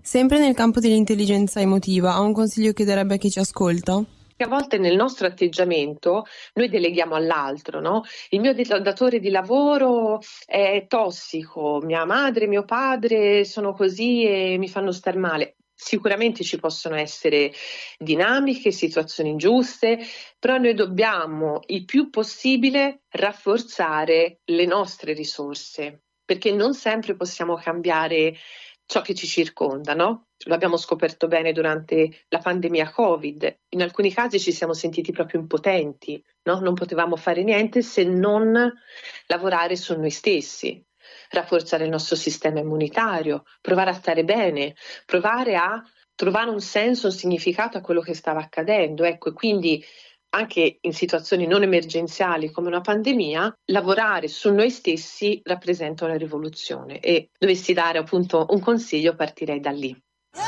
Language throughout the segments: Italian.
Sempre nel campo dell'intelligenza emotiva, ha un consiglio che darebbe a chi ci ascolta? Che a volte nel nostro atteggiamento noi deleghiamo all'altro, no? Il mio datore di lavoro è tossico, mia madre e mio padre sono così e mi fanno star male. Sicuramente ci possono essere dinamiche, situazioni ingiuste, però noi dobbiamo il più possibile rafforzare le nostre risorse, perché non sempre possiamo cambiare ciò che ci circonda, no? Lo abbiamo scoperto bene durante la pandemia Covid. In alcuni casi ci siamo sentiti proprio impotenti, no? Non potevamo fare niente se non lavorare su noi stessi, rafforzare il nostro sistema immunitario, provare a stare bene, provare a trovare un senso, un significato a quello che stava accadendo. Ecco, e quindi anche in situazioni non emergenziali come una pandemia, lavorare su noi stessi rappresenta una rivoluzione e dovessi dare appunto un consiglio, partirei da lì.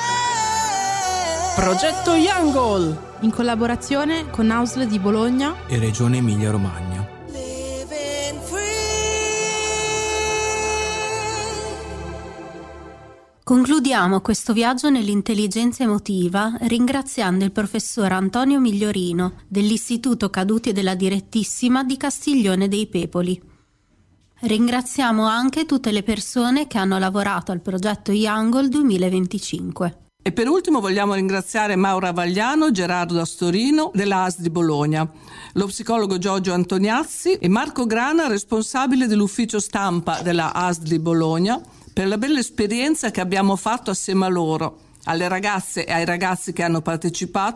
Progetto Young, in collaborazione con AUSL di Bologna e Regione Emilia-Romagna. Concludiamo questo viaggio nell'intelligenza emotiva ringraziando il professor Antonio Migliorino dell'Istituto Caduti della Direttissima di Castiglione dei Pepoli. Ringraziamo anche tutte le persone che hanno lavorato al progetto Young 2025. E per ultimo vogliamo ringraziare Maura Vagliano, Gerardo Astorino della ASL di Bologna, lo psicologo Giorgio Antoniazzi e Marco Grana, responsabile dell'ufficio stampa della ASL di Bologna, per la bella esperienza che abbiamo fatto assieme a loro, alle ragazze e ai ragazzi che hanno partecipato